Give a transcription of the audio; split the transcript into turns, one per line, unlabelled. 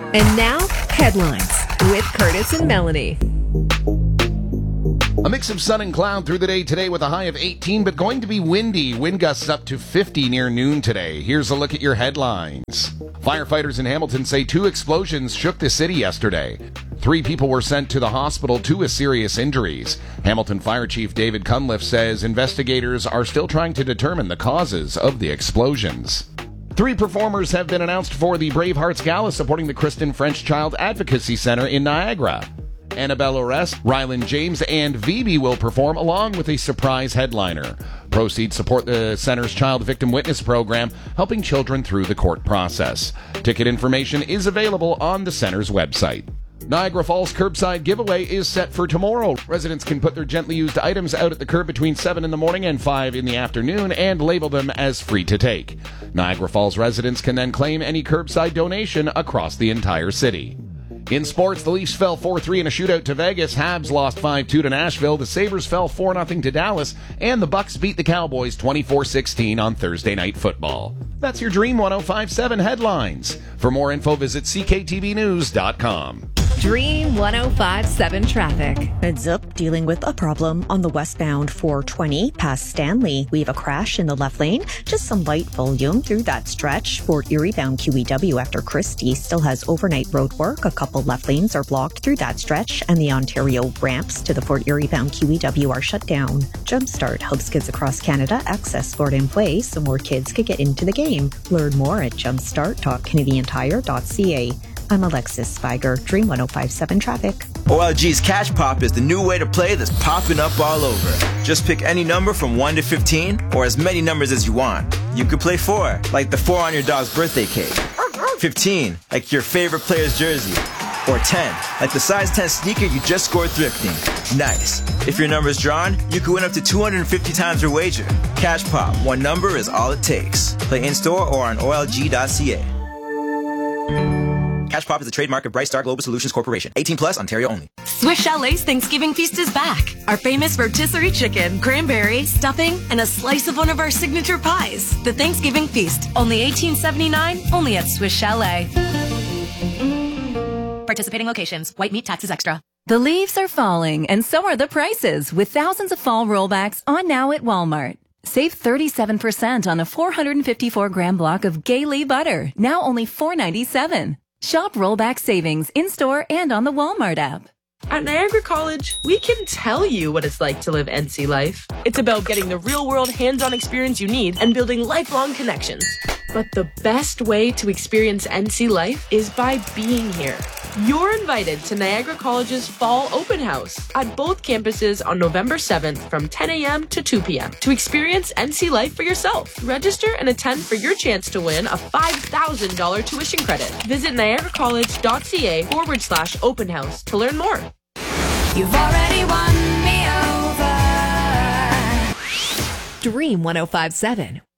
And now, headlines with Curtis and Melanie.
A mix of sun and cloud through the day today with a high of 18, but going to be windy. Wind gusts up to 50 near noon today. Here's a look at your headlines. Firefighters in Hamilton say 2 explosions shook the city yesterday. 3 people were sent to the hospital, 2 with serious injuries. Hamilton Fire Chief David Cunliffe says investigators are still trying to determine the causes of the explosions. 3 performers have been announced for the Bravehearts Gala supporting the Kristen French Child Advocacy Center in Niagara. Annabelle Orest, Ryland James, and Vibi will perform along with a surprise headliner. Proceeds support the center's Child Victim Witness program, helping children through the court process. Ticket information is available on the center's website. Niagara Falls Curbside Giveaway is set for tomorrow. Residents can put their gently used items out at the curb between 7 in the morning and 5 in the afternoon and label them as free to take. Niagara Falls residents can then claim any curbside donation across the entire city. In sports, the Leafs fell 4-3 in a shootout to Vegas. Habs lost 5-2 to Nashville. The Sabres fell 4-0 to Dallas. And the Bucks beat the Cowboys 24-16 on Thursday Night Football. That's your Dream 105.7 headlines. For more info, visit cktvnews.com.
Dream 105.7 traffic.
Heads up, dealing with a problem on the westbound 420 past Stanley. We have a crash in the left lane. Just some light volume through that stretch. Fort Erie bound QEW after Christie still has overnight road work. A couple left lanes are blocked through that stretch, and the Ontario ramps to the Fort Erie bound QEW are shut down. Jumpstart helps kids across Canada access sport and play so more kids could get into the game. Learn more at jumpstart.canadiantire.ca. I'm Alexis Spiger, Dream 105.7 Traffic.
OLG's Cash Pop is the new way to play that's popping up all over. Just pick any number from 1 to 15, or as many numbers as you want. You could play 4, like the 4 on your dog's birthday cake. 15, like your favorite player's jersey. Or 10, like the size 10 sneaker you just scored thrifting. Nice. If your number is drawn, you could win up to 250 times your wager. Cash Pop, one number is all it takes. Play in-store or on OLG.ca. Cash Pop is a trademark of Bright Star Global Solutions Corporation. 18 plus, Ontario only.
Swiss Chalet's Thanksgiving Feast is back. Our famous rotisserie chicken, cranberry, stuffing, and a slice of one of our signature pies. The Thanksgiving Feast, only $18.79, only at Swiss Chalet. Participating locations. White meat taxes extra.
The leaves are falling, and so are the prices, with thousands of fall rollbacks on now at Walmart. Save 37% on a 454-gram block of Gaylee butter, now only $4.97. Shop rollback savings in-store and on the Walmart app.
At Niagara College, we can tell you what it's like to live NC life. It's about getting the real-world hands-on experience you need and building lifelong connections. But the best way to experience NC life is by being here. You're invited to Niagara College's Fall Open House at both campuses on November 7th from 10 a.m. to 2 p.m. to experience NC life for yourself. Register and attend for your chance to win a $5,000 tuition credit. Visit niagaracollege.ca/open house to learn more.
You've already won me over.
Dream 105.7